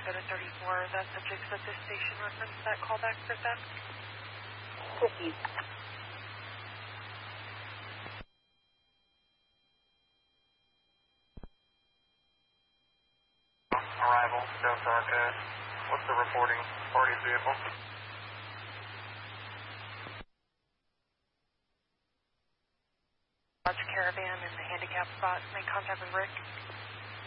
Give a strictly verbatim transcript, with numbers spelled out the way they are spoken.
go to thirty-four. That subject's at this station. Reference that callback for theft. fifty. Arrival, South Arcade. What's the reporting party's vehicle? Dodge Caravan in the handicap spot. Make contact with Rick.